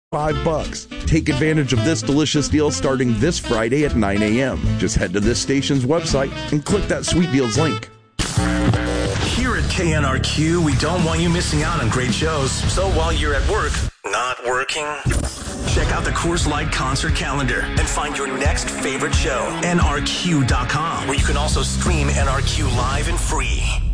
$5. Take advantage of this delicious deal starting this Friday at 9 a.m. Just head to this station's website and click that Sweet Deals link. Here at KNRQ, we don't want you missing out on great shows. So while you're at work, not working, check out the Coors Light concert calendar and find your next favorite show. NRQ.com, where you can also stream NRQ live and free.